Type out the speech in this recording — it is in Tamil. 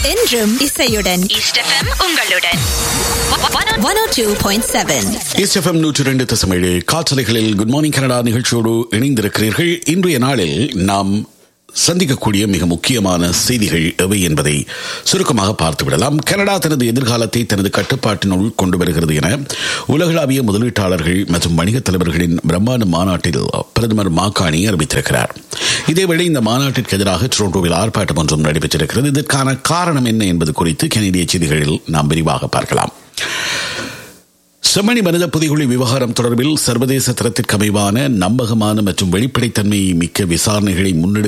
என்றும் இசையுடன் ஈஸ்ட் எஃப்எம் உங்களுடன் 102.7 ஈஸ்ட் எஃப்எம் 102.7 காற்றலைகளில் குட் மார்னிங் கனடா நிகழ்ச்சியோடு இணைந்திருக்கிறீர்கள். இன்றைய நாளில் நாம் சந்திக்கக்கூடிய மிக முக்கியமான செய்திகள் எவை என்பதை சுருக்கமாக பார்த்துவிடலாம். கனடா தனது எதிர்காலத்தை தனது கட்டுப்பாட்டினுள் கொண்டு வருகிறது என உலகளாவிய முதலீட்டாளர்கள் மற்றும் வணிகத் தலைவர்களின் பிரம்மாண்ட மாநாட்டில் பிரதமர் மாகாணி அறிவித்திருக்கிறார். இதேவேளை இந்த மாநாட்டிற்கு எதிராக டொரண்டோவில் ஆர்ப்பாட்டம் ஒன்றும் நடைபெற்றிருக்கிறது. இதற்கான காரணம் என்ன என்பது குறித்து கனடிய செய்திகளில் நாம் விரிவாக பார்க்கலாம். செம்மணி மனித புதைகுழி விவகாரம் தொடர்பில் சர்வதேச தரத்திற்கு அமைவான நம்பகமான மற்றும் வெளிப்படைத்தன்மை மிக்க விசாரணைகளை முன்னெடுக்க